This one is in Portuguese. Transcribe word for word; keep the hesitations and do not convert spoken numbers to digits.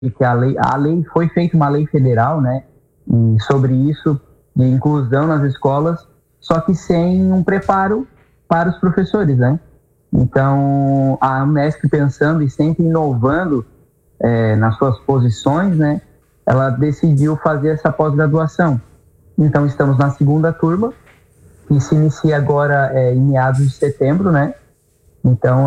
que a lei, a lei foi feita uma lei federal, né, e sobre isso, de inclusão nas escolas, só que sem um preparo para os professores, né? Então, a Unesc, pensando e sempre inovando é, nas suas posições, né, ela decidiu fazer essa pós-graduação. Então, estamos na segunda turma, que se inicia agora é, em meados de setembro, né? Então,